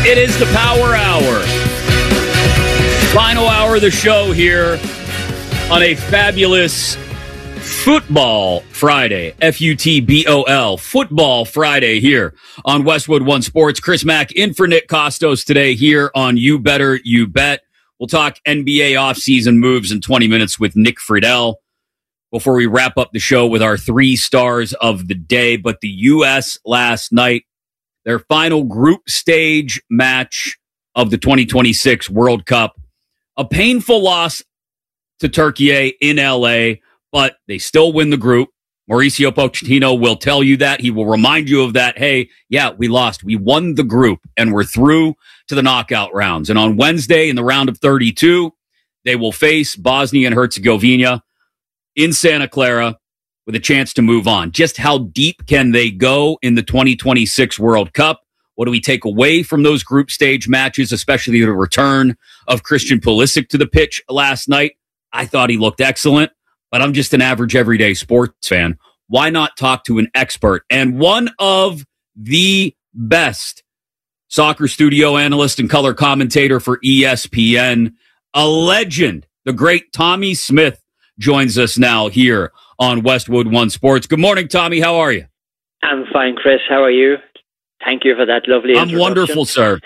It is the Power Hour. Final hour of the show here on a fabulous Football Friday. F-U-T-B-O-L. Football Friday here on Westwood One Sports. Chris Mack in for Nick Costos today here on You Better You Bet. We'll talk NBA offseason moves in 20 minutes with Nick Friedel before we wrap up the show with our 3 stars of the day. But the U.S. last night, their final group stage match of the 2026 World Cup. A painful loss to Turkey in L.A., but they still win the group. Mauricio Pochettino will tell you that. He will remind you of that. Hey, yeah, we lost. We won the group, and we're through to the knockout rounds. And on Wednesday, in the round of 32, they will face Bosnia and Herzegovina in Santa Clara with a chance to move on. Just how deep can they go in the 2026 World Cup? What do we take away from those group stage matches, especially the return of Christian Pulisic to the pitch last night? I thought he looked excellent, but I'm just an average everyday sports fan. Why not talk to an expert and one of the best soccer studio analyst and color commentator for ESPN, a legend, the great Tommy Smith, joins us now here on Westwood One Sports. Good morning, Tommy. How are you? I'm fine, Chris. How are you? Thank you for that lovely introduction. I'm wonderful, sir.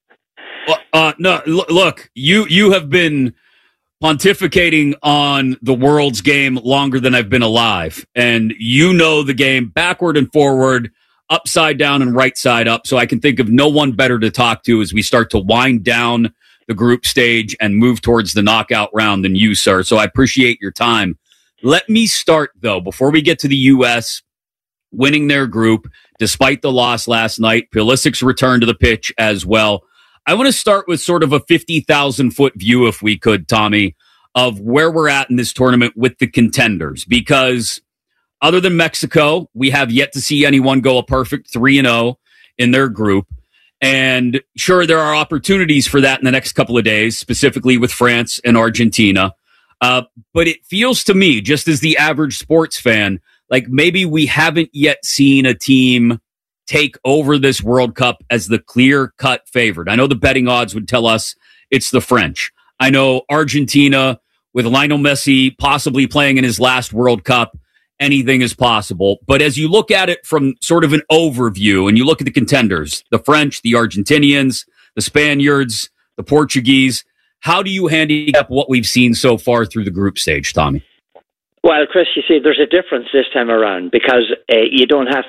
Look, you have been pontificating on the world's game longer than I've been alive, and you know the game backward and forward, upside down and right side up, so I can think of no one better to talk to as we start to wind down the group stage and move towards the knockout round than you, sir. So I appreciate your time. Let me start, though, before we get to the U.S. winning their group, despite the loss last night, Pulisic's return to the pitch as well. I want to start with sort of a 50,000-foot view, if we could, Tommy, of where we're at in this tournament with the contenders. Because other than Mexico, we have yet to see anyone go a perfect 3-0 in their group. And sure, there are opportunities for that in the next couple of days, specifically with France and Argentina. But it feels to me, just as the average sports fan, like maybe we haven't yet seen a team take over this World Cup as the clear-cut favorite. I know the betting odds would tell us it's the French. I know Argentina, with Lionel Messi possibly playing in his last World Cup, anything is possible. But as you look at it from sort of an overview, and you look at the contenders, the French, the Argentinians, the Spaniards, the Portuguese, how do you handicap what we've seen so far through the group stage, Tommy? Well, Chris, you see, there's a difference this time around because you don't have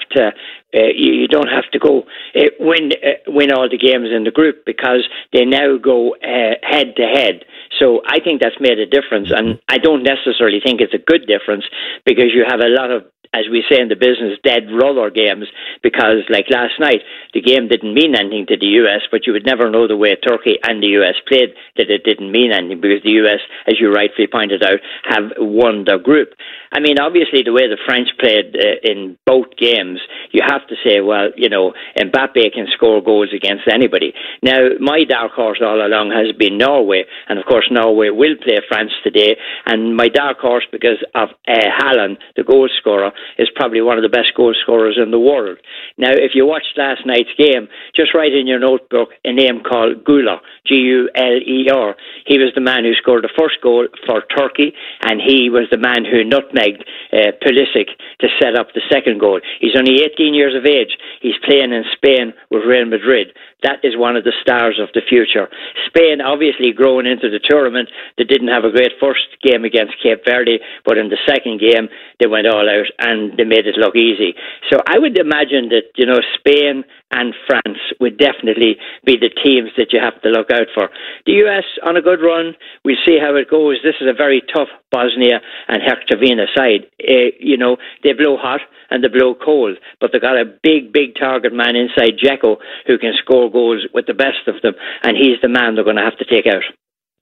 to go win all the games in the group because they now go head to head. So I think that's made a difference, and I don't necessarily think it's a good difference because you have a lot of, as we say in the business, dead rubber games because, like last night, the game didn't mean anything to the US, but you would never know the way Turkey and the US played that it didn't mean anything because the US, as you rightfully pointed out, have won their group. I mean, obviously, the way the French played in both games, you have to say, well, you know, Mbappe can score goals against anybody. Now, my dark horse all along has been Norway, and of course, Norway will play France today, and my dark horse, because of Haaland, the goal scorer, is probably one of the best goal scorers in the world. Now, if you watched last night's game, just write in your notebook a name called Güler, G-U-L-E-R. He was the man who scored the first goal for Turkey, and he was the man who nutmegged Pulisic to set up the second goal. He's only 18 years of age. He's playing in Spain with Real Madrid. That is one of the stars of the future. Spain, obviously, growing into the tournament, they didn't have a great first game against Cape Verde, but in the second game, they went all out and they made it look easy. So I would imagine that, you know, Spain and France would definitely be the teams that you have to look out for. The US on a good run. We'll see how it goes. This is a very tough Bosnia and Herzegovina side. You know, they blow hot and they blow cold, but they got a big target man inside Dzeko who can score goals with the best of them, and he's the man they're going to have to take out.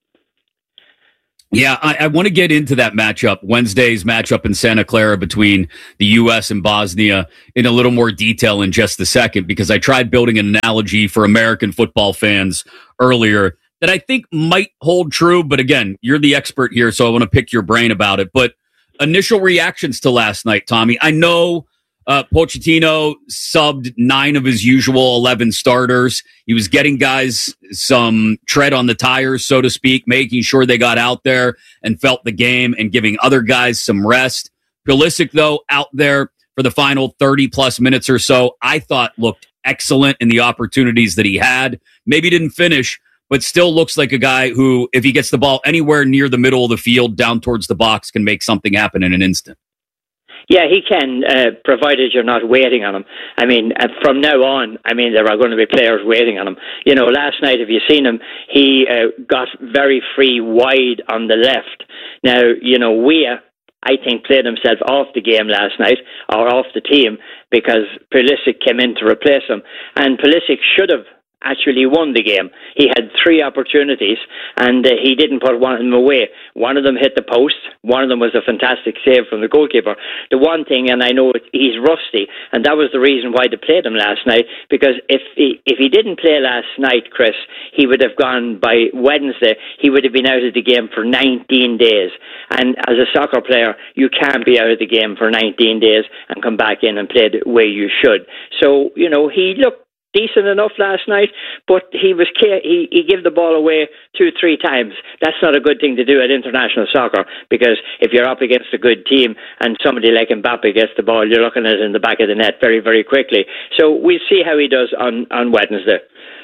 Yeah, I want to get into that matchup, Wednesday's matchup in Santa Clara between the U.S. and Bosnia in a little more detail in just a second, because I tried building an analogy for American football fans earlier that I think might hold true. But again, you're the expert here, so I want to pick your brain about it. But initial reactions to last night, Tommy. I know Pochettino subbed 9 of his usual 11 starters. He was getting guys some tread on the tires, so to speak, making sure they got out there and felt the game and giving other guys some rest. Pulisic, though, out there for the final 30-plus minutes or so, I thought looked excellent in the opportunities that he had. Maybe didn't finish, but still looks like a guy who, if he gets the ball anywhere near the middle of the field, down towards the box, can make something happen in an instant. Yeah, he can, provided you're not waiting on him. I mean, from now on, I mean, there are going to be players waiting on him. You know, last night, have you seen him? He got very free wide on the left. Now, you know, Weah, I think, played himself off the game last night, or off the team, because Pulisic came in to replace him. And Pulisic should have actually won the game. He had 3 opportunities, and he didn't put one of them away. One of them hit the post. One of them was a fantastic save from the goalkeeper. The one thing, and I know he's rusty, and that was the reason why they played him last night, because if he didn't play last night, Chris, he would have gone by Wednesday. He would have been out of the game for 19 days. And as a soccer player, you can't be out of the game for 19 days and come back in and play the way you should. So, you know, he looked decent enough last night, but he gave the ball away 2-3 times. That's not a good thing to do at international soccer, because if you're up against a good team and somebody like Mbappe gets the ball, you're looking at it in the back of the net very, very quickly. So we'll see how he does on Wednesday.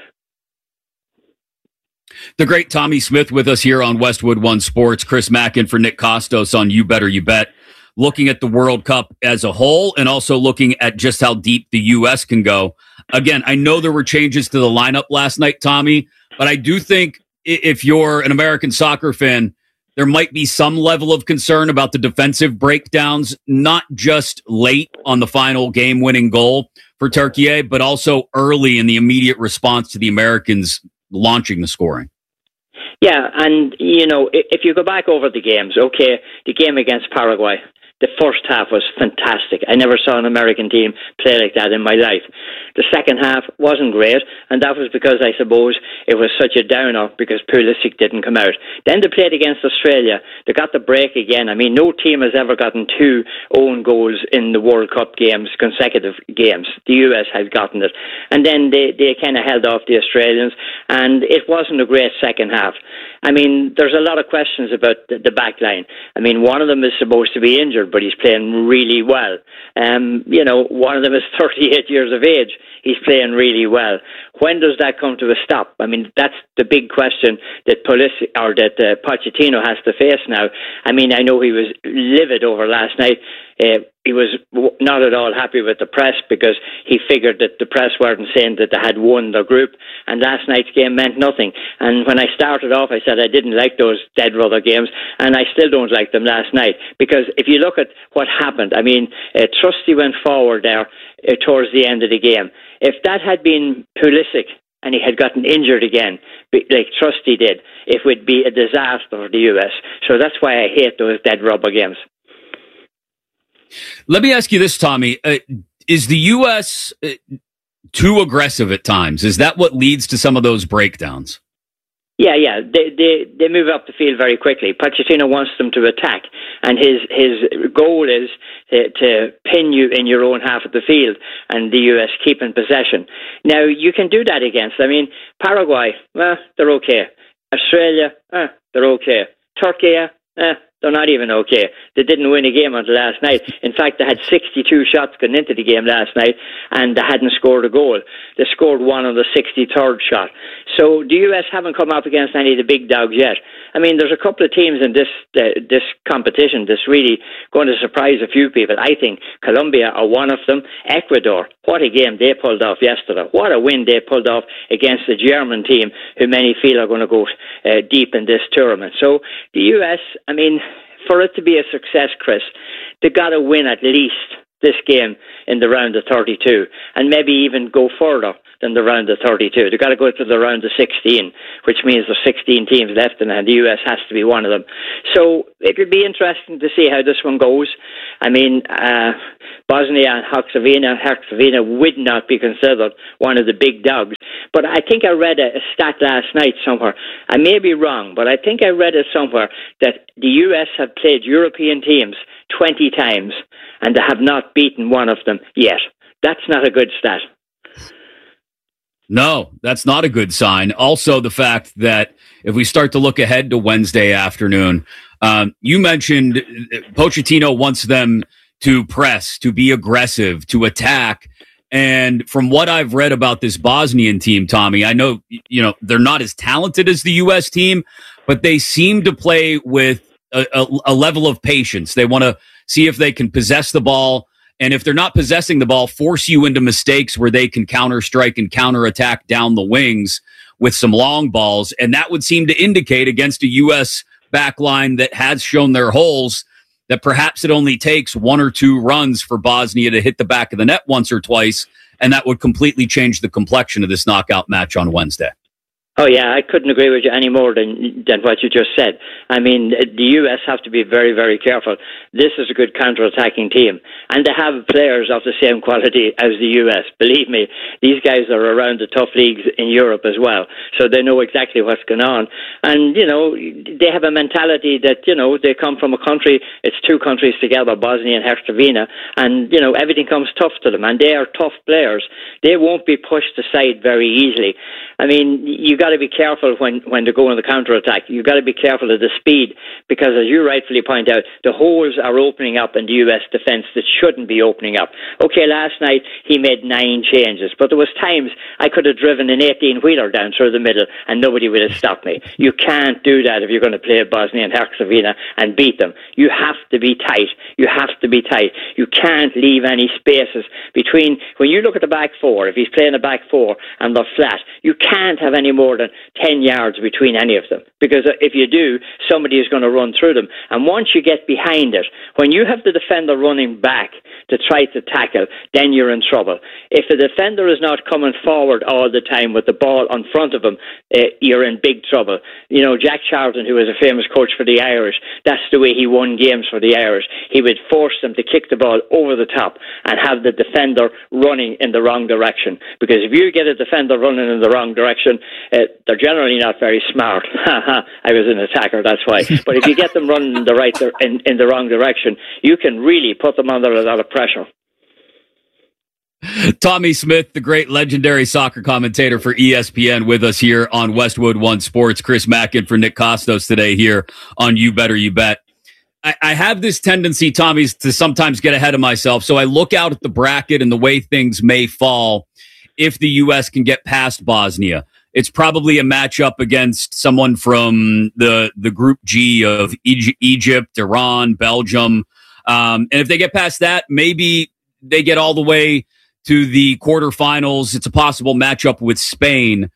The great Tommy Smith with us here on Westwood One Sports. Chris Mackin for Nick Kostos on You Better You Bet. Looking at the World Cup as a whole and also looking at just how deep the U.S. can go. Again, I know there were changes to the lineup last night, Tommy, but I do think if you're an American soccer fan, there might be some level of concern about the defensive breakdowns, not just late on the final game-winning goal for Turkey, but also early in the immediate response to the Americans launching the scoring. Yeah, and, you know, if you go back over the games, okay, the game against Paraguay, the first half was fantastic. I never saw an American team play like that in my life. The second half wasn't great, and that was because, I suppose, it was such a downer because Pulisic didn't come out. Then they played against Australia. They got the break again. I mean, no team has ever gotten 2 own goals in the World Cup games, consecutive games. The US has gotten it. And then they kind of held off the Australians, and it wasn't a great second half. I mean, there's a lot of questions about the back line. I mean, one of them is supposed to be injured, but he's playing really well. You know, one of them is 38 years of age. He's playing really well. When does that come to a stop? I mean, that's the big question that Pochettino has to face now. I mean, I know he was livid over last night. He was not at all happy with the press because he figured that the press weren't saying that they had won their group, and last night's game meant nothing. And when I started off, I said I didn't like those dead rubber games, and I still don't like them last night, because if you look at what happened, I mean, Trusty went forward there towards the end of the game. If that had been Pulisic and he had gotten injured again, like Trusty did, it would be a disaster for the US. So that's why I hate those dead rubber games. Let me ask you this, Tommy. Is the U.S. Too aggressive at times? Is that what leads to some of those breakdowns? Yeah. They move up the field very quickly. Pochettino wants them to attack, and his goal is to pin you in your own half of the field, and the US keep in possession. Now, you can do that against, I mean, Paraguay, they're okay. Australia, they're okay. Turkey, they're not even okay. They didn't win a game until last night. In fact, they had 62 shots going into the game last night, and they hadn't scored a goal. They scored one on the 63rd shot. So the US haven't come up against any of the big dogs yet. I mean, there's a couple of teams in this competition that's really going to surprise a few people. I think Colombia are one of them. Ecuador, what a game they pulled off yesterday. What a win they pulled off against the German team, who many feel are going to go deep in this tournament. So the US, I mean, for it to be a success, Chris, they got to win at least this game in the round of 32, and maybe even go further than the round of 32. They've got to go to the round of 16, which means there's 16 teams left, and the US has to be one of them. So it'll be interesting to see how this one goes. I mean, Bosnia and Herzegovina would not be considered one of the big dogs. But I think I read a stat last night somewhere. I may be wrong, but I think I read it somewhere that the US have played European teams 20 times, and they have not beaten one of them yet. That's not a good stat. No, that's not a good sign. Also, the fact that if we start to look ahead to Wednesday afternoon, you mentioned Pochettino wants them to press, to be aggressive, to attack. And from what I've read about this Bosnian team, Tommy, I know, they're not as talented as the U.S. team, but they seem to play with a level of patience. They want to see if they can possess the ball. And if they're not possessing the ball, force you into mistakes where they can counter-strike and counter-attack down the wings with some long balls. And that would seem to indicate against a U.S. backline that has shown their holes that perhaps it only takes one or two runs for Bosnia to hit the back of the net once or twice, and that would completely change the complexion of this knockout match on Wednesday. Oh, yeah, I couldn't agree with you any more than what you just said. I mean, the U.S. have to be very, very careful. This is a good counter-attacking team, and they have players of the same quality as the U.S. Believe me, these guys are around the tough leagues in Europe as well, so they know exactly what's going on. And, they have a mentality that, they come from a country, it's two countries together, Bosnia and Herzegovina, and, everything comes tough to them, and they are tough players. They won't be pushed aside very easily. I mean, you got to be careful when they go on the counter-attack. You've got to be careful of the speed because, as you rightfully point out, the holes are opening up in the U.S. defence that shouldn't be opening up. Okay, last night he made 9 changes, but there was times I could have driven an 18-wheeler down through the middle and nobody would have stopped me. You can't do that if you're going to play Bosnia and Herzegovina and beat them. You have to be tight. You have to be tight. You can't leave any spaces between. When you look at the back four, if he's playing a back four and they're flat, you can't have any more than 10 yards between any of them, because if you do, somebody is going to run through them. And once you get behind it, when you have the defender running back to try to tackle, then you're in trouble. If the defender is not coming forward all the time with the ball in front of him, you're in big trouble. Jack Charlton, who was a famous coach for the Irish, that's the way he won games for the Irish. He would force them to kick the ball over the top and have the defender running in the wrong direction, because if you get a defender running in the wrong direction, they're generally not very smart. I was an attacker, that's why. But if you get them running in the wrong direction, you can really put them under a lot of pressure. Tommy Smith, the great legendary soccer commentator for ESPN, with us here on Westwood One Sports. Chris Mackin for Nick Kostos today here on You Better You Bet. I have this tendency, Tommy, to sometimes get ahead of myself. So I look out at the bracket and the way things may fall if the U.S. can get past Bosnia. It's probably a matchup against someone from the Group G of Egypt, Iran, Belgium. And if they get past that, maybe they get all the way to the quarterfinals. It's a possible matchup with Spain.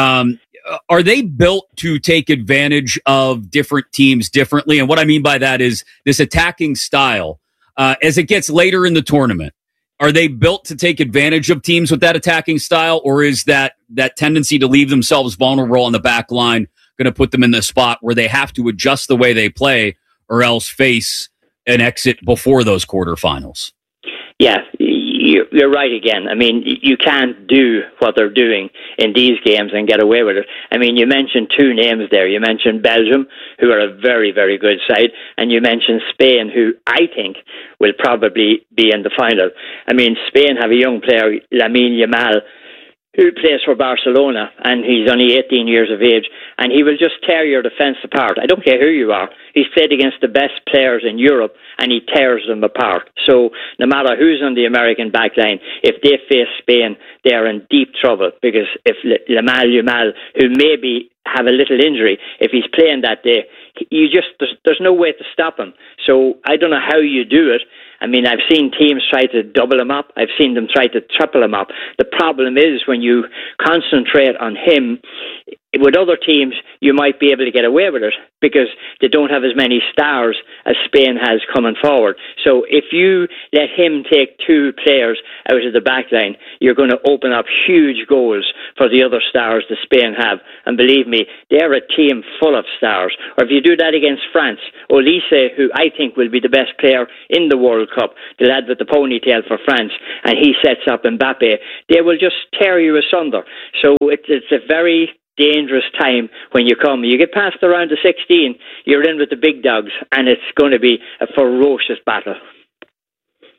Are they built to take advantage of different teams differently? And what I mean by that is this attacking style. As it gets later in the tournament, are they built to take advantage of teams with that attacking style, or is that tendency to leave themselves vulnerable on the back line going to put them in the spot where they have to adjust the way they play or else face an exit before those quarterfinals? Yeah, you're right again. I mean, you can't do what they're doing in these games and get away with it. I mean, you mentioned 2 names there. You mentioned Belgium, who are a very, very good side, and you mentioned Spain, who I think will probably be in the final. I mean, Spain have a young player, Lamine Yamal, who plays for Barcelona, and he's only 18 years of age, and he will just tear your defence apart. I don't care who you are. He's played against the best players in Europe, and he tears them apart. So no matter who's on the American backline, if they face Spain, they are in deep trouble, because if Lamine Yamal, who maybe have a little injury, if he's playing that day, there's no way to stop him. So I don't know how you do it. I mean, I've seen teams try to double him up. I've seen them try to triple him up. The problem is when you concentrate on him, with other teams, you might be able to get away with it because they don't have as many stars as Spain has coming forward. So if you let him take 2 players out of the back line, you're going to open up huge goals for the other stars that Spain have. And believe me, they're a team full of stars. Or if you do that against France, Olise, who I think will be the best player in the World Cup, the lad with the ponytail for France, and he sets up Mbappe, they will just tear you asunder. So it's a very dangerous time when you come. You get past the round of 16, you're in with the big dogs, and it's going to be a ferocious battle.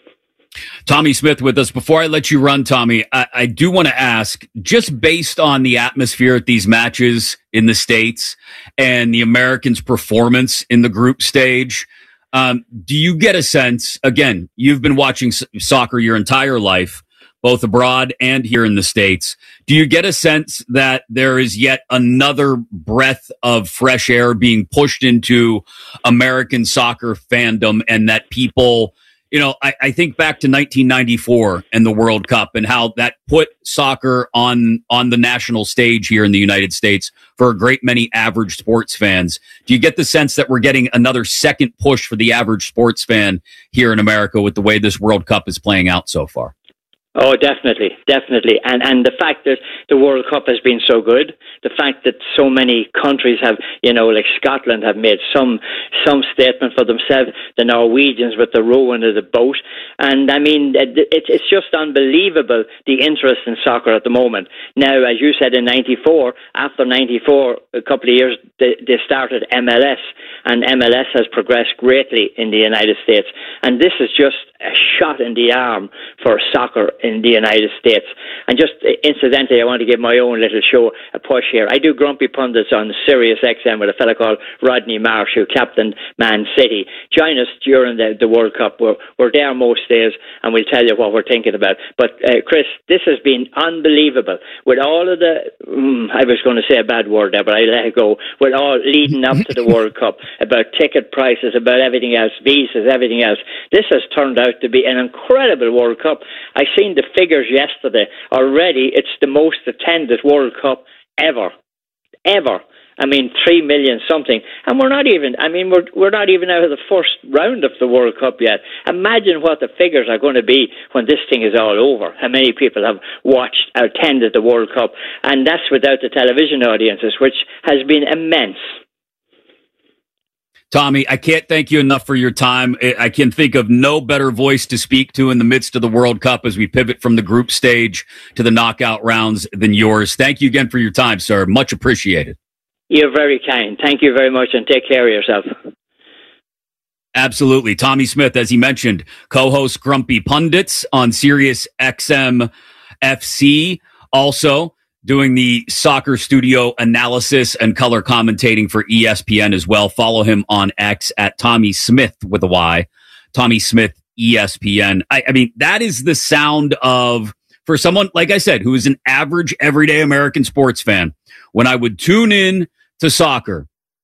Tommy Smith with us. Before I let you run, Tommy, I do want to ask, just based on the atmosphere at these matches in the States and the Americans' performance in the group stage, do you get a sense, again, you've been watching soccer your entire life, both abroad and here in the States, do you get a sense that there is yet another breath of fresh air being pushed into American soccer fandom, and that people, I think back to 1994 and the World Cup and how that put soccer on the national stage here in the United States for a great many average sports fans. Do you get the sense that we're getting another second push for the average sports fan here in America with the way this World Cup is playing out so far? Oh, definitely. And the fact that the World Cup has been so good, the fact that so many countries have, like Scotland have made some statement for themselves, the Norwegians with the rowing of the boat. And I mean, it's just unbelievable, the interest in soccer at the moment. Now, as you said, in 94, after 94, a couple of years, they started MLS, and MLS has progressed greatly in the United States. And this is just a shot in the arm for soccer in the United States. And just incidentally, I want to give my own little show a push here. I do Grumpy Pundits on Sirius XM with a fella called Rodney Marsh, who captained Man City. Join us during the World Cup. We're there most days, and we'll tell you what we're thinking about. But Chris, this has been unbelievable. With all of the, I was going to say a bad word there, but I let it go. With all leading up to the World Cup, about ticket prices, about everything else, visas, everything else. This has turned out to be an incredible World Cup. I seen the figures yesterday. Already, it's the most attended World Cup ever. I mean, 3 million something, and we're not even out of the first round of the World Cup yet. Imagine what the figures are going to be when this thing is all over. How many people have attended the World Cup, and that's without the television audiences, which has been immense. Tommy, I can't thank you enough for your time. I can think of no better voice to speak to in the midst of the World Cup as we pivot from the group stage to the knockout rounds than yours. Thank you again for your time, sir. Much appreciated. You're very kind. Thank you very much, and take care of yourself. Absolutely. Tommy Smith, as he mentioned, co-host Grumpy Pundits on Sirius XM FC. Also doing the soccer studio analysis and color commentating for ESPN as well. Follow him on X at Tommy Smith with a Y. Tommy Smith ESPN. I mean, that is the sound of, for someone, like I said, who is an average, everyday American sports fan, when I would tune in to soccer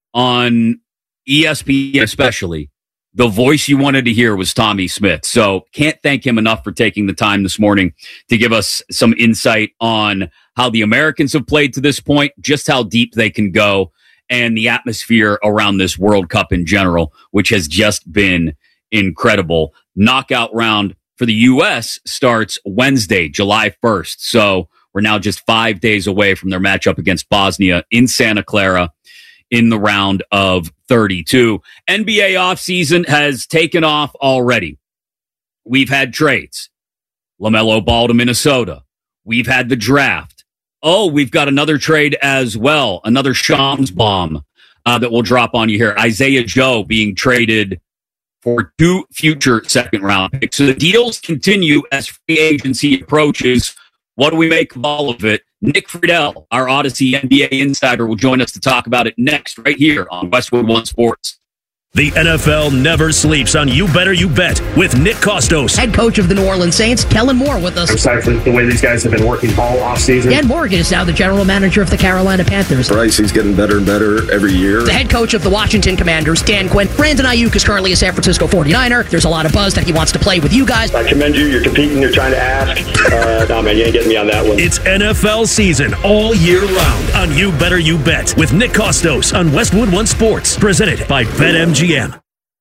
on ESPN especially, the voice you wanted to hear was Tommy Smith. So can't thank him enough for taking the time this morning to give us some insight on how the Americans have played to this point, just how deep they can go, and the atmosphere around this World Cup in general, which has just been incredible. Knockout round for the U.S. starts Wednesday, July 1st. So we're now just 5 days away from their matchup against Bosnia in Santa Clara in the round of 32. NBA offseason has taken off already. We've had trades. LaMelo Ball to Minnesota. We've had the draft. Oh, we've got another trade as well. Another Shams bomb that will drop on you here. Isaiah Joe being traded for 2 future second-round picks. So the deals continue as free agency approaches. What do we make of all of it? Nick Friedel, our Odyssey NBA insider, will join us to talk about it next, right here on Westwood One Sports. The NFL never sleeps on You Better You Bet with Nick Kostos. Head coach of the New Orleans Saints, Kellen Moore, with us. I'm excited for the way these guys have been working all offseason. Dan Morgan is now the general manager of the Carolina Panthers. Bryce, he's getting better and better every year. The head coach of the Washington Commanders, Dan Quinn. Brandon Ayuk is currently a San Francisco 49er. There's a lot of buzz that he wants to play with you guys. I commend you. You're competing. You're trying to ask. No, man, you ain't getting me on that one. It's NFL season all year round on You Better You Bet with Nick Kostos on Westwood One Sports. Presented by BetMGM.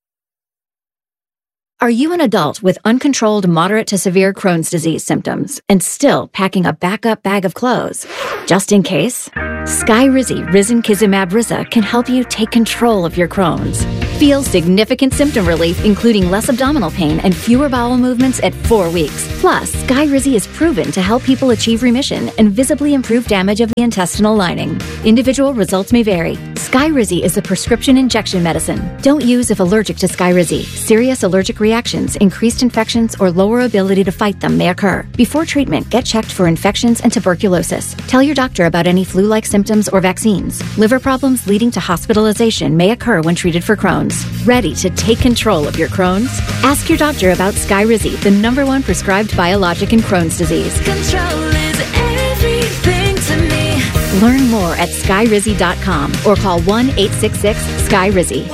Are you an adult with uncontrolled moderate to severe Crohn's disease symptoms and still packing a backup bag of clothes? Just in case, Skyrizi Risankizumab Riza can help you take control of your Crohn's. Feel significant symptom relief, including less abdominal pain and fewer bowel movements at 4 weeks. Plus, Skyrizi is proven to help people achieve remission and visibly improve damage of the intestinal lining. Individual results may vary. Skyrizi is a prescription injection medicine. Don't use if allergic to Skyrizi. Serious allergic reactions, increased infections, or lower ability to fight them may occur. Before treatment, get checked for infections and tuberculosis. Tell your doctor about any flu-like symptoms or vaccines. Liver problems leading to hospitalization may occur when treated for Crohn's. Ready to take control of your Crohn's? Ask your doctor about Skyrizi, the #1 prescribed biologic in Crohn's disease. Control is everything to me. Learn more at skyrizi.com or call 1-866-SKYRIZI.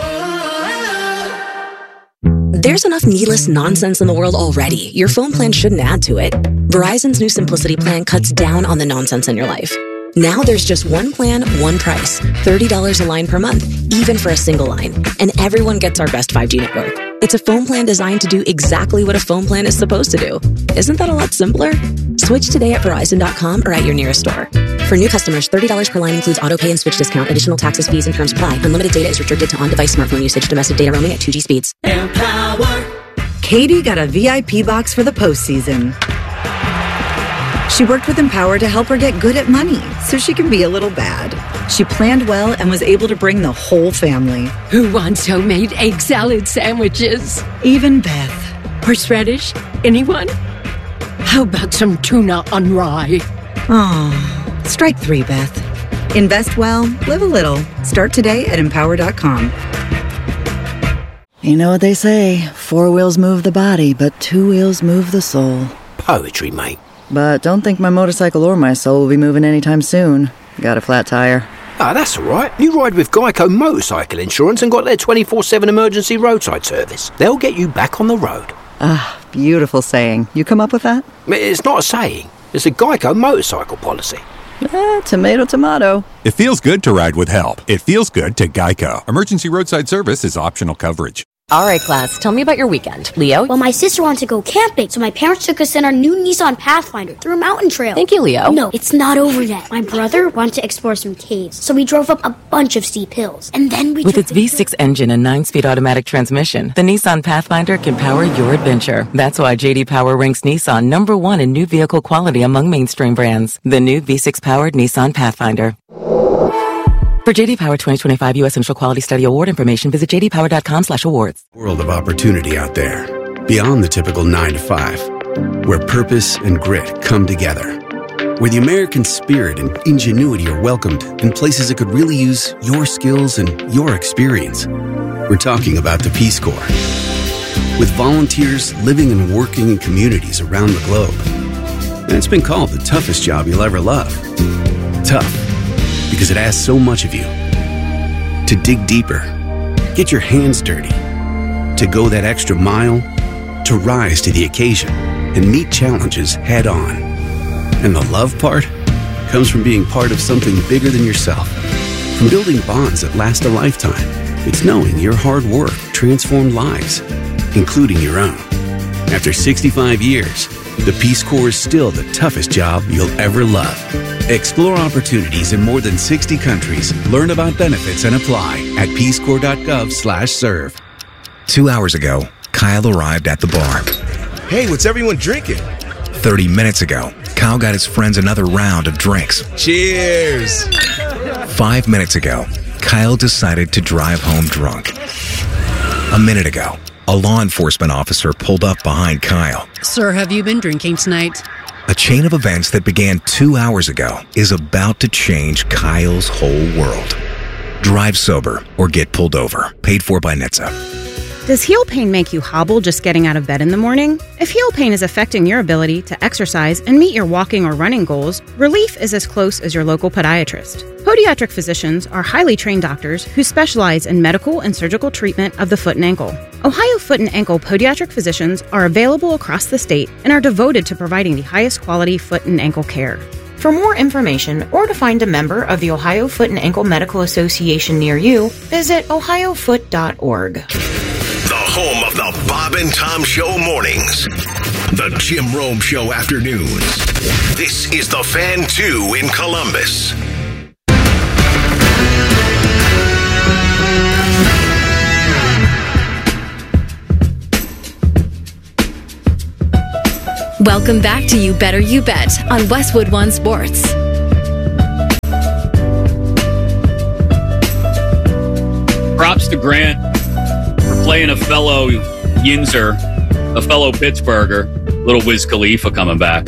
There's enough needless nonsense in the world already. Your phone plan shouldn't add to it. Verizon's new Simplicity plan cuts down on the nonsense in your life. Now there's just one plan, one price. $30 a line per month, even for a single line. And everyone gets our best 5G network. It's a phone plan designed to do exactly what a phone plan is supposed to do. Isn't that a lot simpler? Switch today at Verizon.com or at your nearest store. For new customers, $30 per line includes auto pay and switch discount. Additional taxes, fees, and terms apply. Unlimited data is restricted to on-device smartphone usage. Domestic data roaming at 2G speeds. Empower. Katie got a VIP box for the postseason. She worked with Empower to help her get good at money so she can be a little bad. She planned well and was able to bring the whole family. Who wants homemade egg salad sandwiches? Even Beth. Horseradish? Anyone? How about some tuna on rye? Oh, strike 3, Beth. Invest well, live a little. Start today at Empower.com. You know what they say, 4 wheels move the body, but 2 wheels move the soul. Poetry, mate. But don't think my motorcycle or my soul will be moving anytime soon. Got a flat tire. Ah, that's all right. You ride with Geico Motorcycle Insurance and got their 24/7 emergency roadside service. They'll get you back on the road. Ah, beautiful saying. You come up with that? It's not a saying. It's a Geico motorcycle policy. Tomato, tomato. It feels good to ride with help. It feels good to Geico. Emergency roadside service is optional coverage. All right, class, tell me about your weekend. Leo? Well, my sister wanted to go camping, so my parents took us in our new Nissan Pathfinder through a mountain trail. Thank you, Leo. No, it's not over yet. My brother wanted to explore some caves, so we drove up a bunch of steep hills. And then we With its V6 engine and 9-speed automatic transmission, the Nissan Pathfinder can power your adventure. That's why J.D. Power ranks Nissan #1 in new vehicle quality among mainstream brands. The new V6-powered Nissan Pathfinder. For J.D. Power 2025 U.S. Initial Quality Study Award information, visit jdpower.com/awards. World of opportunity out there, beyond the typical 9 to 5, where purpose and grit come together, where the American spirit and ingenuity are welcomed in places that could really use your skills and your experience. We're talking about the Peace Corps. With volunteers living and working in communities around the globe. And it's been called the toughest job you'll ever love. Tough. Because it asks so much of you. To dig deeper, get your hands dirty, to go that extra mile, to rise to the occasion and meet challenges head on. And the love part comes from being part of something bigger than yourself, from building bonds that last a lifetime. It's knowing your hard work transformed lives, including your own. After 65 years, the Peace Corps is still the toughest job you'll ever love. Explore opportunities in more than 60 countries. Learn about benefits and apply at peacecorps.gov/serve. 2 hours ago, Kyle arrived at the bar. Hey, what's everyone drinking? 30 minutes ago, Kyle got his friends another round of drinks. Cheers! 5 minutes ago, Kyle decided to drive home drunk. A minute ago, a law enforcement officer pulled up behind Kyle. Sir, have you been drinking tonight? A chain of events that began 2 hours ago is about to change Kyle's whole world. Drive sober or get pulled over. Paid for by NHTSA. Does heel pain make you hobble just getting out of bed in the morning? If heel pain is affecting your ability to exercise and meet your walking or running goals, relief is as close as your local podiatrist. Podiatric physicians are highly trained doctors who specialize in medical and surgical treatment of the foot and ankle. Ohio Foot and Ankle podiatric physicians are available across the state and are devoted to providing the highest quality foot and ankle care. For more information or to find a member of the Ohio Foot and Ankle Medical Association near you, visit ohiofoot.org. The home of the Bob and Tom Show mornings. The Jim Rome Show afternoons. This is the Fan 2 in Columbus. Welcome back to You Better You Bet on Westwood One Sports. Grant for playing a fellow Yinzer, a fellow Pittsburgher. Little Wiz Khalifa coming back.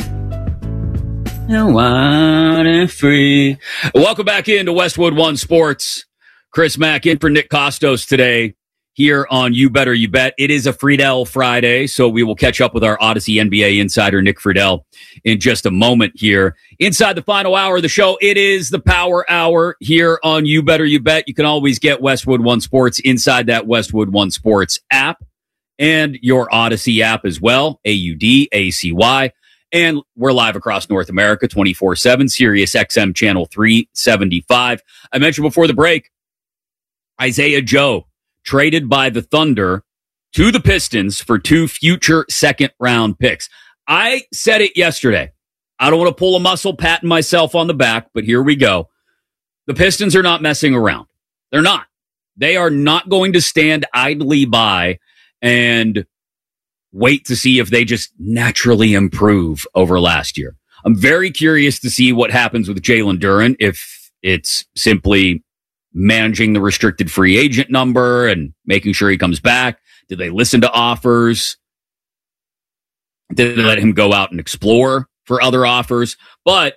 Wild and free. Welcome back into Westwood One Sports. Chris Mack in for Nick Costos today here on You Better You Bet. It is a Friedel Friday, so we will catch up with our Odyssey NBA insider, Nick Friedel, in just a moment here. Inside the final hour of the show, it is the Power Hour here on You Better You Bet. You can always get Westwood One Sports inside that Westwood One Sports app and your Odyssey app as well, AUDACY. And we're live across North America, 24/7, Sirius XM Channel 375. I mentioned before the break, Isaiah Joe traded by the Thunder to the Pistons for 2 future second-round picks. I said it yesterday. I don't want to pull a muscle patting myself on the back, but here we go. The Pistons are not messing around. They're not. They are not going to stand idly by and wait to see if they just naturally improve over last year. I'm very curious to see what happens with Jalen Duren, if it's simply managing the restricted free agent number and making sure he comes back. Did they listen to offers? Did they let him go out and explore for other offers? But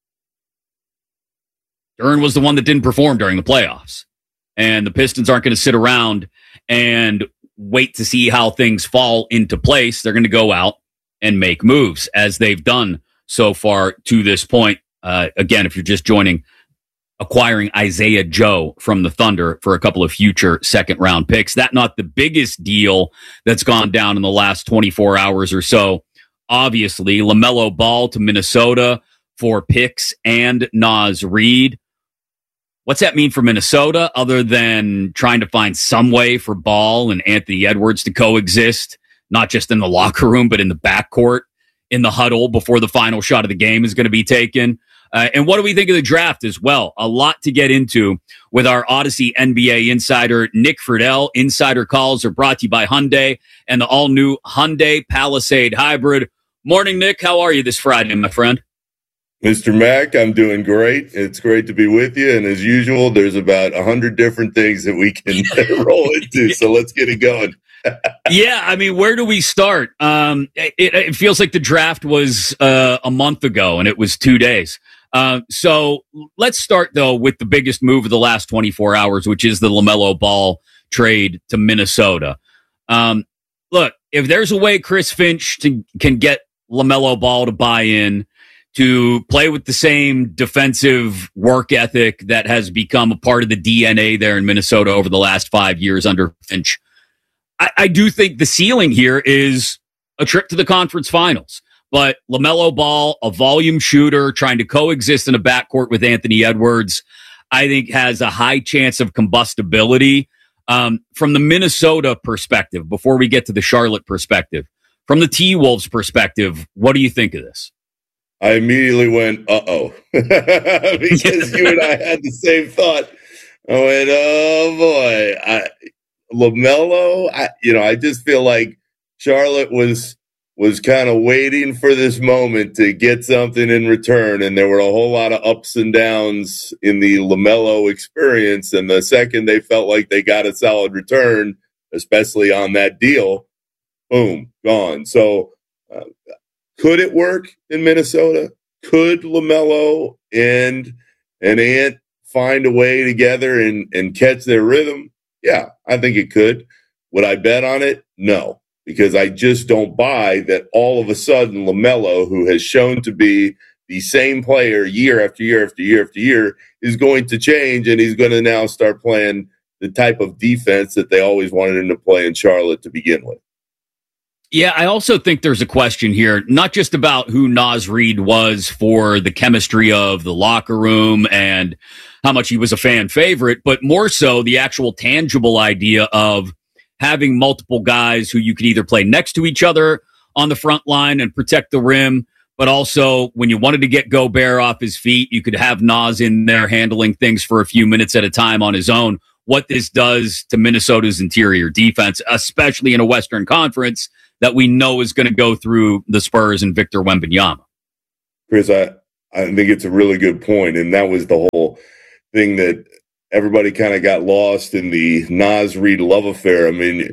Duren was the one that didn't perform during the playoffs. And the Pistons aren't going to sit around and wait to see how things fall into place. They're going to go out and make moves, as they've done so far to this point. Again, if you're just joining, acquiring Isaiah Joe from the Thunder for a couple of future second-round picks. That not the biggest deal that's gone down in the last 24 hours or so. Obviously, LaMelo Ball to Minnesota for picks and Naz Reid. What's that mean for Minnesota other than trying to find some way for Ball and Anthony Edwards to coexist, not just in the locker room, but in the backcourt, in the huddle before the final shot of the game is going to be taken? And what do we think of the draft as well? A lot to get into with our Odyssey NBA insider, Nick Friedel. Insider calls are brought to you by Hyundai and the all-new Hyundai Palisade Hybrid. Morning, Nick. How are you this Friday, my friend? Mr. Mack, I'm doing great. It's great to be with you. And as usual, there's about 100 different things that we can roll into. So let's get it going. Yeah, I mean, where do we start? It feels like the draft was a month ago, and it was 2 days. So let's start, though, with the biggest move of the last 24 hours, which is the LaMelo Ball trade to Minnesota. Look, if there's a way Chris Finch can get LaMelo Ball to buy in, to play with the same defensive work ethic that has become a part of the DNA there in Minnesota over the last 5 years under Finch, I do think the ceiling here is a trip to the conference finals. But LaMelo Ball, a volume shooter, trying to coexist in a backcourt with Anthony Edwards, I think has a high chance of combustibility. From the Minnesota perspective, before we get to the Charlotte perspective, from the T-Wolves perspective, what do you think of this? I immediately went, uh-oh, because you and I had the same thought. I went, oh, boy. LaMelo, I just feel like Charlotte was kind of waiting for this moment to get something in return, and there were a whole lot of ups and downs in the LaMelo experience, and the second they felt like they got a solid return, especially on that deal, boom, gone. So could it work in Minnesota? Could LaMelo and Ant find a way together and catch their rhythm? Yeah, I think it could. Would I bet on it? No, because I just don't buy that all of a sudden LaMelo, who has shown to be the same player year after year after year after year, is going to change, and he's going to now start playing the type of defense that they always wanted him to play in Charlotte to begin with. Yeah, I also think there's a question here, not just about who Naz Reid was for the chemistry of the locker room and how much he was a fan favorite, but more so the actual tangible idea of having multiple guys who you could either play next to each other on the front line and protect the rim, but also when you wanted to get Gobert off his feet, you could have Naz in there handling things for a few minutes at a time on his own. What this does to Minnesota's interior defense, especially in a Western Conference that we know is going to go through the Spurs and Victor Wembanyama. Chris, I think it's a really good point, and that was the whole thing that everybody kind of got lost in the Naz Reid love affair. I mean,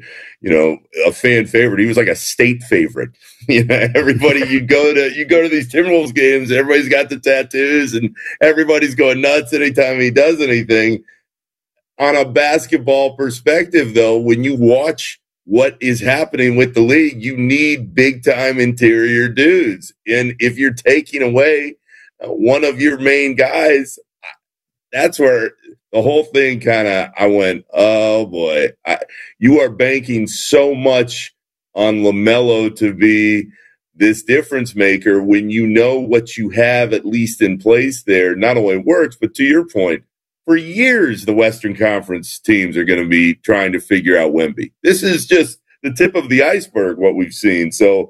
a fan favorite. He was like a state favorite. Everybody, you go to these Timberwolves games, everybody's got the tattoos and everybody's going nuts anytime he does anything. On a basketball perspective, though, when you watch what is happening with the league, you need big-time interior dudes. And if you're taking away one of your main guys, that's where the whole thing I went, oh, boy. You are banking so much on LaMelo to be this difference maker when you know what you have at least in place there not only works, but to your point, for years, the Western Conference teams are going to be trying to figure out Wemby. This is just the tip of the iceberg, what we've seen. So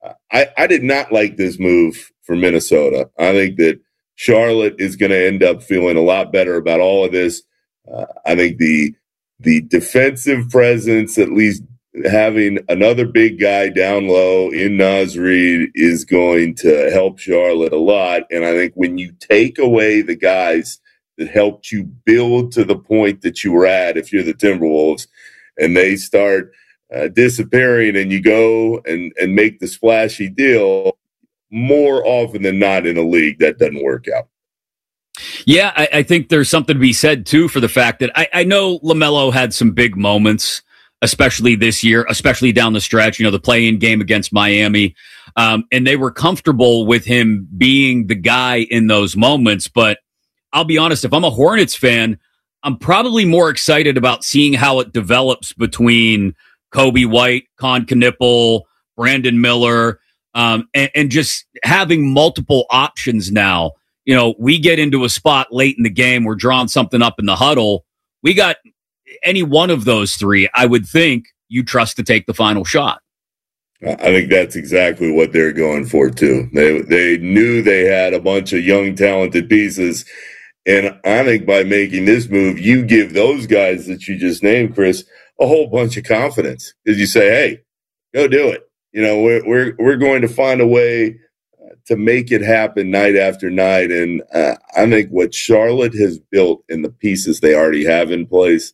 I did not like this move for Minnesota. I think that Charlotte is going to end up feeling a lot better about all of this. I think the defensive presence, at least having another big guy down low in Naz Reid, is going to help Charlotte a lot. And I think when you take away the guys that helped you build to the point that you were at, if you're the Timberwolves, and they start disappearing and you go and make the splashy deal, more often than not in a league, that doesn't work out. Yeah, I think there's something to be said, too, for the fact that I know LaMelo had some big moments, especially this year, especially down the stretch, the play-in game against Miami, and they were comfortable with him being the guy in those moments, but I'll be honest, if I'm a Hornets fan, I'm probably more excited about seeing how it develops between Kobe White, Con Knippel, Brandon Miller, and just having multiple options now. We get into a spot late in the game, we're drawing something up in the huddle. We got any one of those three, I would think you trust to take the final shot. I think that's exactly what they're going for, too. They knew they had a bunch of young, talented pieces. And I think by making this move, you give those guys that you just named, Chris, a whole bunch of confidence. Because you say, hey, go do it. We're going to find a way to make it happen night after night. And I think what Charlotte has built in the pieces they already have in place,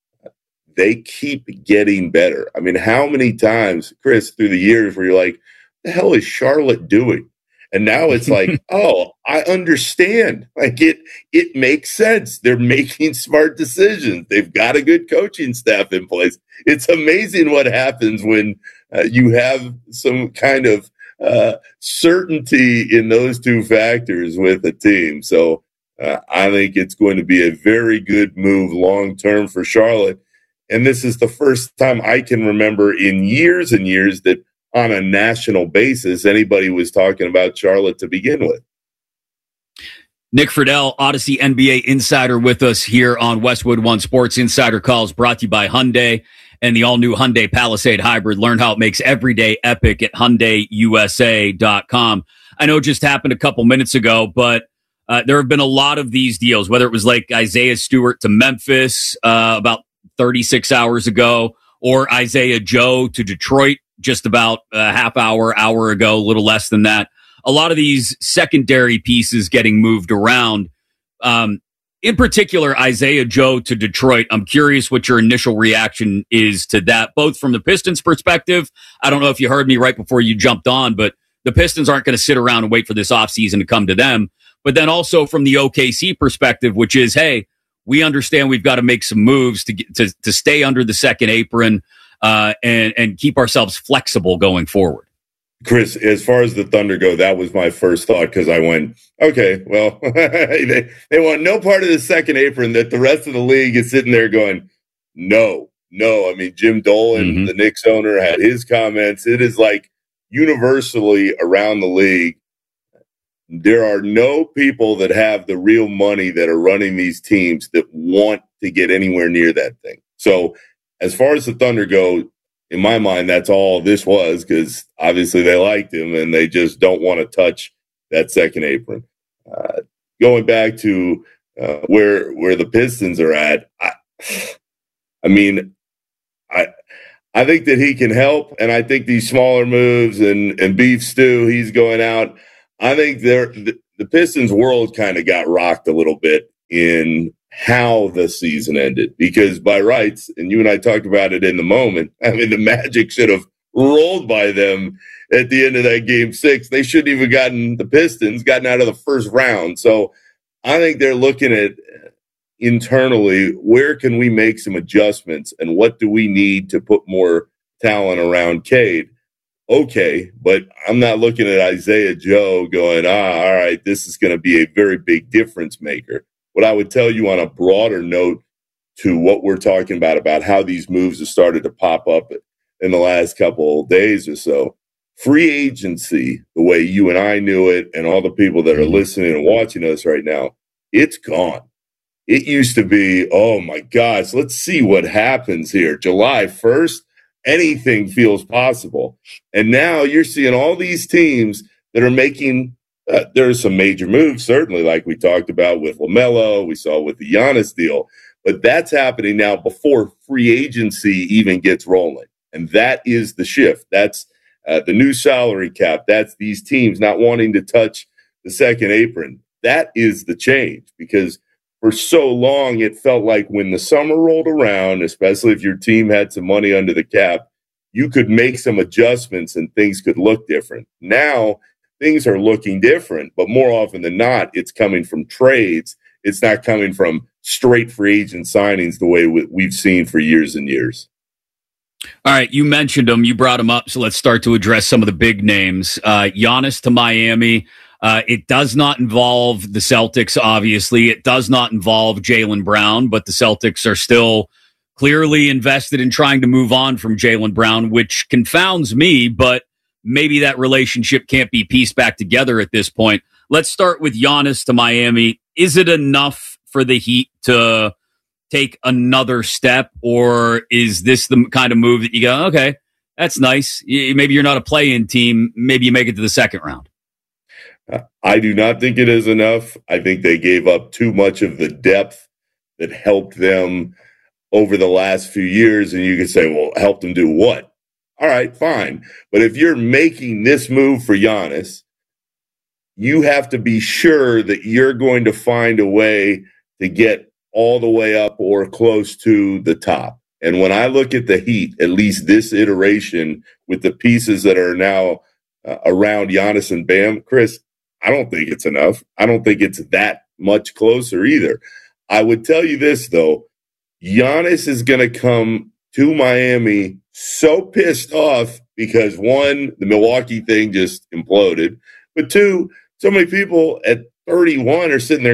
they keep getting better. I mean, how many times, Chris, through the years where you're like, what the hell is Charlotte doing? And now it's like, oh, I understand. Like it makes sense. They're making smart decisions. They've got a good coaching staff in place. It's amazing what happens when you have some kind of certainty in those two factors with a team. So I think it's going to be a very good move long-term for Charlotte. And this is the first time I can remember in years and years that on a national basis, anybody was talking about Charlotte to begin with. Nick Friedel, Odyssey NBA insider with us here on Westwood One Sports. Insider Calls brought to you by Hyundai and the all-new Hyundai Palisade Hybrid. Learn how it makes every day epic at HyundaiUSA.com. I know it just happened a couple minutes ago, but there have been a lot of these deals, whether it was like Isaiah Stewart to Memphis about 36 hours ago, or Isaiah Joe to Detroit just about a half hour ago, a little less than that. A lot of these secondary pieces getting moved around. In particular, Isaiah Joe to Detroit. I'm curious what your initial reaction is to that, both from the Pistons perspective. I don't know if you heard me right before you jumped on, but the Pistons aren't going to sit around and wait for this offseason to come to them. But then also from the OKC perspective, which is, hey, we understand we've got to make some moves to stay under the second apron and keep ourselves flexible going forward. Chris, as far as the Thunder go, that was my first thought because I went, okay, well, they want no part of the second apron that the rest of the league is sitting there going, no. I mean, Jim Dolan, the Knicks owner, had his comments. It is like universally around the league, there are no people that have the real money that are running these teams that want to get anywhere near that thing. So as far as the Thunder go, in my mind, that's all this was because obviously they liked him and they just don't want to touch that second apron. Going back to where the Pistons are at, I mean, I think that he can help, and I think these smaller moves and Beef Stew, he's going out. I think the Pistons' world kind of got rocked a little bit in how the season ended, because by rights, and you and I talked about it in the moment, I mean, the Magic should have rolled by them at the end of that game 6. They shouldn't even gotten the Pistons, gotten out of the first round. So I think they're looking at internally, where can we make some adjustments and what do we need to put more talent around Cade? Okay, but I'm not looking at Isaiah Joe going, all right, this is going to be a very big difference maker. What I would tell you on a broader note to what we're talking about how these moves have started to pop up in the last couple of days or so, free agency, the way you and I knew it and all the people that are listening and watching us right now, it's gone. It used to be, oh my gosh, let's see what happens here. July 1st, anything feels possible. And now you're seeing all these teams that are making, there's some major moves, certainly, like we talked about with LaMelo, we saw with the Giannis deal. But that's happening now before free agency even gets rolling. And that is the shift. That's the new salary cap. That's these teams not wanting to touch the second apron. That is the change, because for so long, it felt like when the summer rolled around, especially if your team had some money under the cap, you could make some adjustments and things could look different. Now, things are looking different, but more often than not, it's coming from trades. It's not coming from straight free agent signings the way we've seen for years and years. All right, you mentioned them. You brought them up, so let's start to address some of the big names. Giannis to Miami. It does not involve the Celtics, obviously. It does not involve Jaylen Brown, but the Celtics are still clearly invested in trying to move on from Jaylen Brown, which confounds me, but maybe that relationship can't be pieced back together at this point. Let's start with Giannis to Miami. Is it enough for the Heat to take another step, or is this the kind of move that you go, okay, that's nice. Maybe you're not a play-in team. Maybe you make it to the second round. I do not think it is enough. I think they gave up too much of the depth that helped them over the last few years. And you could say, well, help them do what? All right, fine. But if you're making this move for Giannis, you have to be sure that you're going to find a way to get all the way up or close to the top. And when I look at the Heat, at least this iteration with the pieces that are now around Giannis and Bam, Chris, I don't think it's enough. I don't think it's that much closer either. I would tell you this, though. Giannis is going to come to Miami so pissed off because, one, the Milwaukee thing just imploded. But two, so many people at 31 are sitting there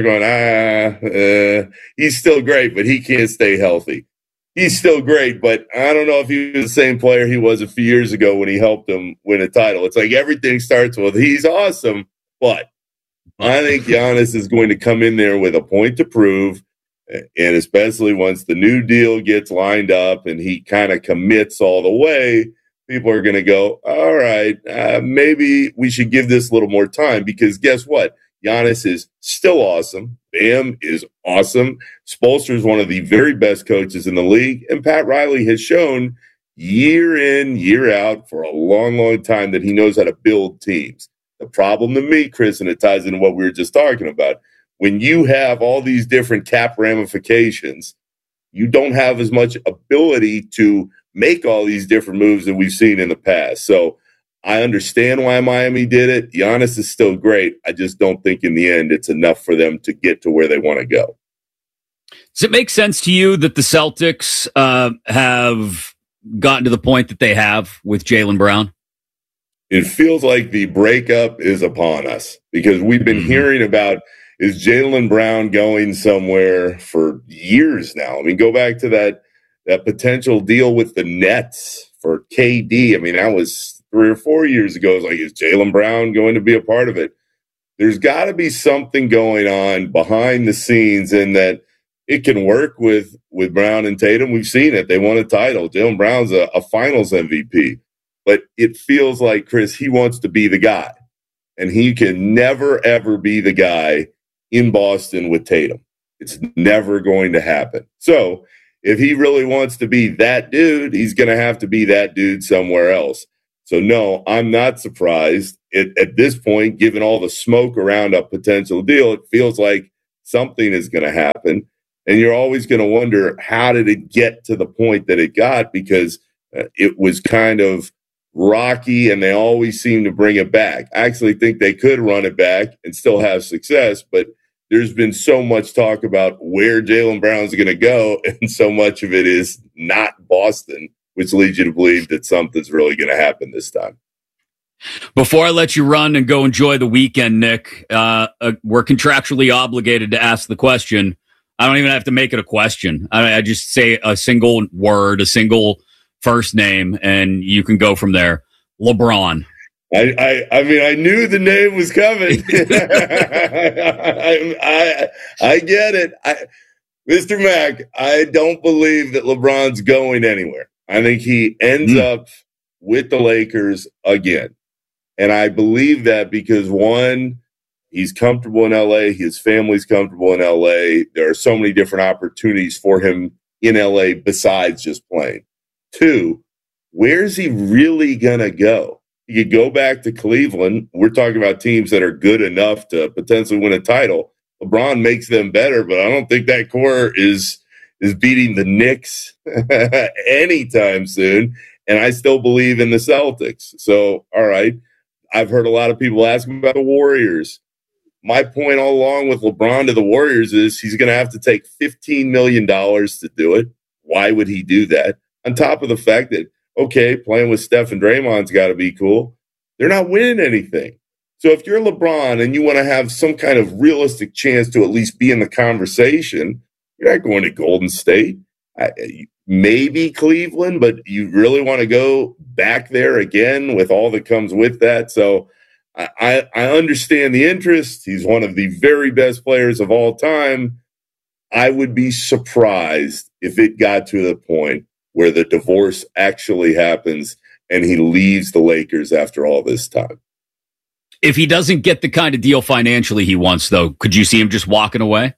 going, he's still great, but he can't stay healthy. He's still great, but I don't know if he was the same player he was a few years ago when he helped them win a title. It's like everything starts with, he's awesome, but I think Giannis is going to come in there with a point to prove, and especially once the new deal gets lined up and he kind of commits all the way, people are going to go, all right, maybe we should give this a little more time, because guess what? Giannis is still awesome. Bam is awesome. Spoelstra is one of the very best coaches in the league. And Pat Riley has shown year in, year out for a long, long time that he knows how to build teams. The problem to me, Chris, and it ties into what we were just talking about, when you have all these different cap ramifications, you don't have as much ability to make all these different moves that we've seen in the past. So I understand why Miami did it. Giannis is still great. I just don't think in the end it's enough for them to get to where they want to go. Does it make sense to you that the Celtics have gotten to the point that they have with Jaylen Brown? It feels like the breakup is upon us, because we've been hearing about, is Jaylen Brown going somewhere for years now? I mean, go back to that potential deal with the Nets for KD. I mean, that was 3 or 4 years ago. It's like, is Jaylen Brown going to be a part of it? There's got to be something going on behind the scenes, in that it can work with Brown and Tatum. We've seen it. They won a title. Jaylen Brown's a finals MVP. But it feels like, Chris, he wants to be the guy. And he can never, ever be the guy in Boston with Tatum. It's never going to happen. So if he really wants to be that dude, he's going to have to be that dude somewhere else. So, no, I'm not surprised. At this point, given all the smoke around a potential deal, it feels like something is going to happen. And you're always going to wonder, how did it get to the point that it got? Because it was kind of rocky, and they always seem to bring it back. I actually think they could run it back and still have success, but there's been so much talk about where Jaylen Brown's going to go, and so much of it is not Boston, which leads you to believe that something's really going to happen this time. Before I let you run and go enjoy the weekend, Nick, we're contractually obligated to ask the question. I don't even have to make it a question. I just say a single word, a single first name, and you can go from there. LeBron. I mean, I knew the name was coming. I get it. Mr. Mack, I don't believe that LeBron's going anywhere. I think he ends up with the Lakers again. And I believe that because, one, he's comfortable in LA. His family's comfortable in LA. There are so many different opportunities for him in LA besides just playing. Two, where's he really going to go? He could go back to Cleveland. We're talking about teams that are good enough to potentially win a title. LeBron makes them better, but I don't think that core is beating the Knicks anytime soon. And I still believe in the Celtics. So, all right. I've heard a lot of people ask about the Warriors. My point all along with LeBron to the Warriors is he's going to have to take $15 million to do it. Why would he do that? On top of the fact that, okay, playing with Steph and Draymond's got to be cool. They're not winning anything. So if you're LeBron and you want to have some kind of realistic chance to at least be in the conversation, you're not going to Golden State. Maybe Cleveland, but you really want to go back there again with all that comes with that. So I understand the interest. He's one of the very best players of all time. I would be surprised if it got to the point where the divorce actually happens and he leaves the Lakers after all this time. If he doesn't get the kind of deal financially he wants, though, could you see him just walking away?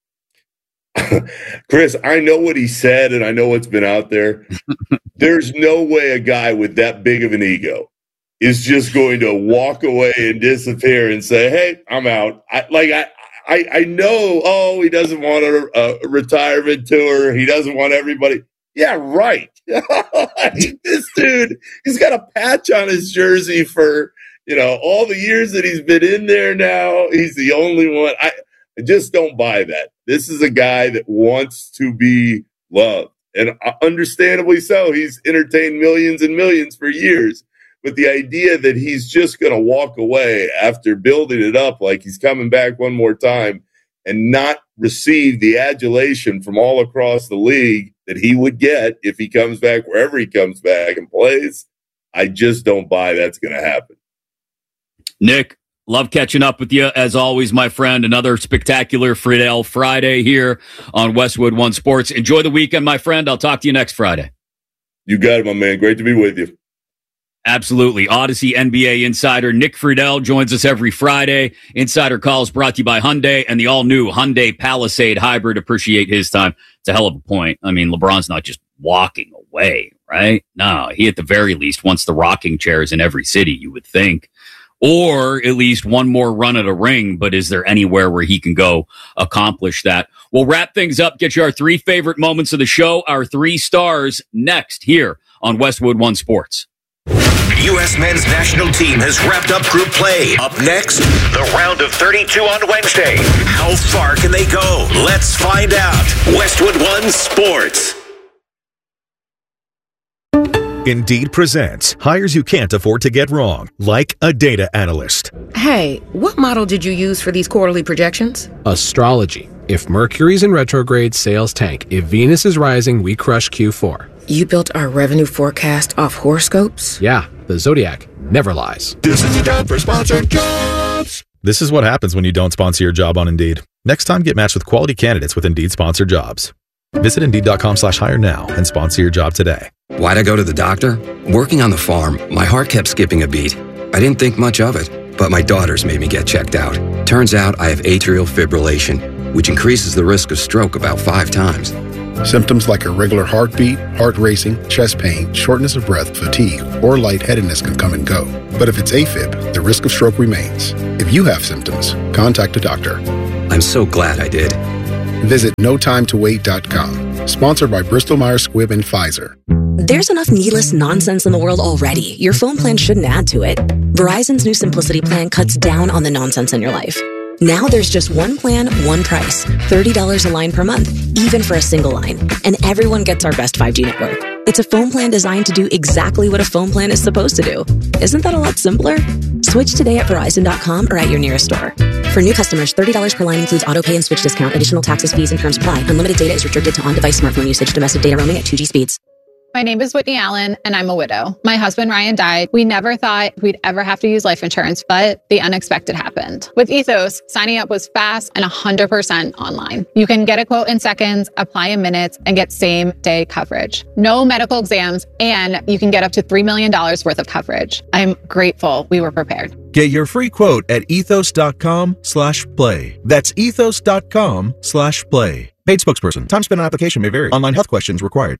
Chris, I know what he said, and I know what's been out there. There's no way a guy with that big of an ego is just going to walk away and disappear and say, hey, I'm out. I know, he doesn't want a retirement tour. He doesn't want everybody. Yeah, right. This dude, he's got a patch on his jersey for, all the years that he's been in there now. He's the only one. I just don't buy that. This is a guy that wants to be loved, and understandably so. He's entertained millions and millions for years. But the idea that he's just going to walk away after building it up like he's coming back one more time and not receive the adulation from all across the league that he would get if he comes back wherever he comes back and plays, I just don't buy that's going to happen. Nick, love catching up with you, as always, my friend. Another spectacular Friedel Friday here on Westwood One Sports. Enjoy the weekend, my friend. I'll talk to you next Friday. You got it, my man. Great to be with you. Absolutely. Odyssey NBA insider Nick Friedel joins us every Friday. Insider Calls brought to you by Hyundai and the all-new Hyundai Palisade Hybrid. Appreciate his time. It's a hell of a point. I mean, LeBron's not just walking away, right? No, he at the very least wants the rocking chairs in every city, you would think. Or at least one more run at a ring, but is there anywhere where he can go accomplish that? We'll wrap things up, get you our 3 favorite moments of the show, our 3 stars next here on Westwood One Sports. U.S. men's national team has wrapped up group play. Up next, the round of 32 on Wednesday. How far can they go? Let's find out. Westwood One Sports. Indeed presents hires you can't afford to get wrong, like a data analyst. Hey, what model did you use for these quarterly projections? Astrology. If Mercury's in retrograde, sales tank. If Venus is rising, we crush Q4. You built our revenue forecast off horoscopes? Yeah, the Zodiac never lies. This is the time for sponsored jobs. This is what happens when you don't sponsor your job on Indeed. Next time, get matched with quality candidates with Indeed sponsored jobs. Visit Indeed.com/hire now and sponsor your job today. Why'd I go to the doctor? Working on the farm, my heart kept skipping a beat. I didn't think much of it, but my daughters made me get checked out. Turns out I have atrial fibrillation, which increases the risk of stroke about 5 times. Symptoms like irregular heartbeat, heart racing, chest pain, shortness of breath, fatigue, or lightheadedness can come and go. But if it's AFib, the risk of stroke remains. If you have symptoms, contact a doctor. I'm so glad I did. Visit notimetowait.com. Sponsored by Bristol-Myers Squibb and Pfizer. There's enough needless nonsense in the world already. Your phone plan shouldn't add to it. Verizon's new Simplicity plan cuts down on the nonsense in your life. Now there's just one plan, one price. $30 a line per month, even for a single line. And everyone gets our best 5G network. It's a phone plan designed to do exactly what a phone plan is supposed to do. Isn't that a lot simpler? Switch today at Verizon.com or at your nearest store. For new customers, $30 per line includes auto pay and switch discount. Additional taxes, fees, and terms apply. Unlimited data is restricted to on-device smartphone usage. Domestic data roaming at 2G speeds. My name is Whitney Allen, and I'm a widow. My husband, Ryan, died. We never thought we'd ever have to use life insurance, but the unexpected happened. With Ethos, signing up was fast and 100% online. You can get a quote in seconds, apply in minutes, and get same-day coverage. No medical exams, and you can get up to $3 million worth of coverage. I'm grateful we were prepared. Get your free quote at ethos.com/play. That's ethos.com/play. Paid spokesperson. Time spent on application may vary. Online health questions required.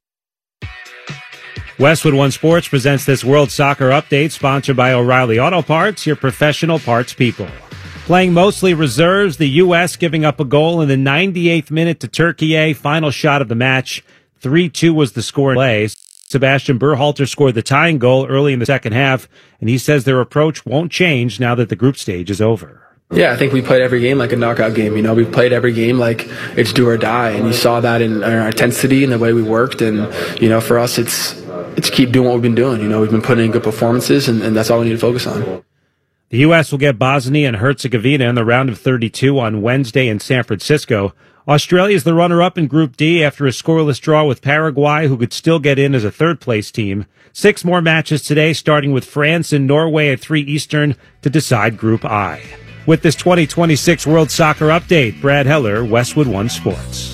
Westwood One Sports presents this World Soccer Update, sponsored by O'Reilly Auto Parts, your professional parts people. Playing mostly reserves, the U.S. giving up a goal in the 98th minute to Turkey. Final shot of the match. 3-2 was the score in play. Sebastian Berhalter scored the tying goal early in the second half, and he says their approach won't change now that the group stage is over. Yeah, I think we played every game like a knockout game. You know, we played every game like it's do or die, and you saw that in our intensity and the way we worked. And, you know, for us, it's keep doing what we've been doing. You know, we've been putting in good performances, and that's all we need to focus on. The U.S. will get Bosnia and Herzegovina in the round of 32 on Wednesday in San Francisco. Australia is the runner-up in Group D after a scoreless draw with Paraguay, who could still get in as a third-place team. 6 more matches today, starting with France and Norway at 3 Eastern to decide Group I. With this 2026 World Soccer Update, Brad Heller, Westwood One Sports.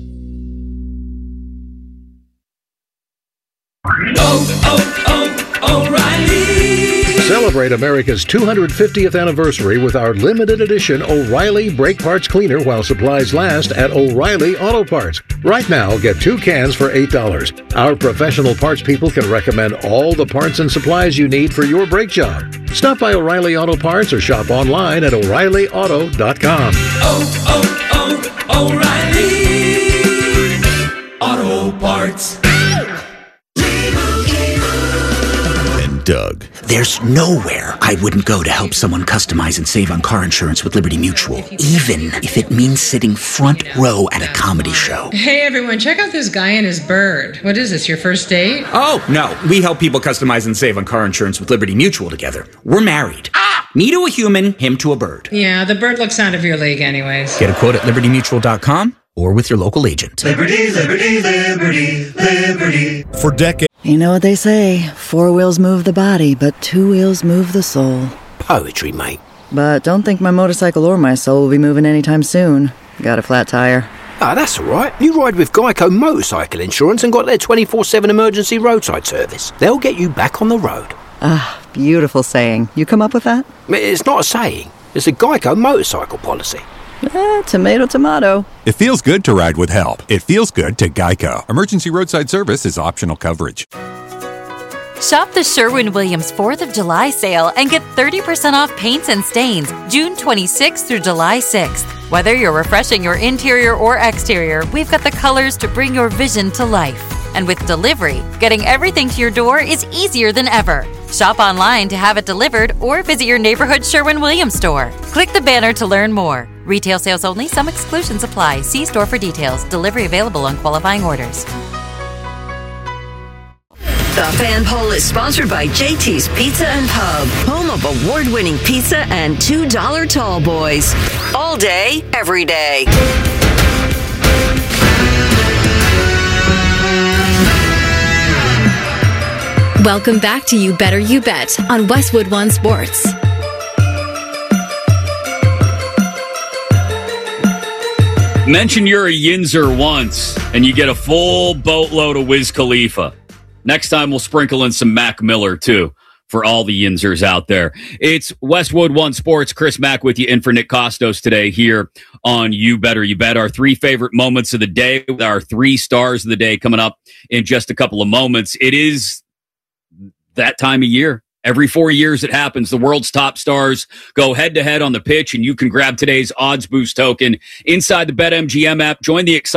O'Reilly. Celebrate America's 250th anniversary with our limited edition O'Reilly Brake Parts Cleaner while supplies last at O'Reilly Auto Parts. Right now, get 2 cans for $8. Our professional parts people can recommend all the parts and supplies you need for your brake job. Stop by O'Reilly Auto Parts or shop online at O'ReillyAuto.com. O'Reilly Auto Parts. Doug. There's nowhere I wouldn't go to help someone customize and save on car insurance with Liberty Mutual, even if it means sitting front row at a comedy show. Hey everyone, check out this guy and his bird. What is this, your first date? Oh, no. We help people customize and save on car insurance with Liberty Mutual together. We're married. Me to a human, him to a bird. Yeah, the bird looks out of your league anyways. Get a quote at libertymutual.com or with your local agent. Liberty, liberty, liberty, liberty. For decades. You know what they say, 4 wheels move the body, but 2 wheels move the soul. Poetry, mate. But don't think my motorcycle or my soul will be moving anytime soon. Got a flat tire. Ah, that's all right. You ride with Geico Motorcycle Insurance and got their 24/7 emergency roadside service. They'll get you back on the road. Ah, beautiful saying. You come up with that? It's not a saying. It's a Geico motorcycle policy. Tomato, tomato. It feels good to ride with help. It feels good to Geico. Emergency roadside service is optional coverage. Shop the Sherwin-Williams 4th of July sale and get 30% off paints and stains June 26th through July 6th. Whether you're refreshing your interior or exterior, we've got the colors to bring your vision to life. And with delivery, getting everything to your door is easier than ever. Shop online to have it delivered or visit your neighborhood Sherwin-Williams store. Click the banner to learn more. Retail sales only. Some exclusions apply. See store for details. Delivery available on qualifying orders. The Fan Poll is sponsored by JT's Pizza and Pub, home of award-winning pizza and $2 tall boys. All day, every day. Welcome back to You Better You Bet on Westwood One Sports. Mention you're a Yinzer once, and you get a full boatload of Wiz Khalifa. Next time, we'll sprinkle in some Mac Miller, too, for all the Yinzers out there. It's Westwood One Sports. Chris Mack with you in for Nick Costos today here on You Better You Bet. Our 3 favorite moments of the day, with our 3 stars of the day coming up in just a couple of moments. It is that time of year. Every 4 years it happens. The world's top stars go head-to-head on the pitch, and you can grab today's Odds Boost token inside the BetMGM app. Join the excitement